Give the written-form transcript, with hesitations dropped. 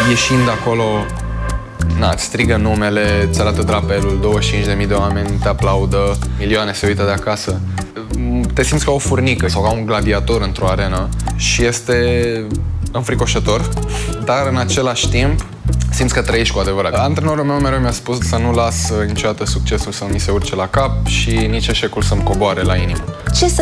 Ieșind acolo, îți strigă numele, îți arată drapelul, 25.000 de oameni te aplaudă, milioane se uită de acasă. Te simți ca o furnică sau ca un gladiator într-o arenă și este înfricoșător, dar în același timp simți că trăiești cu adevărat. Antrenorul meu mereu mi-a spus să nu las niciodată succesul să mi se urce la cap și nici eșecul să-mi coboare la inimă. Ce să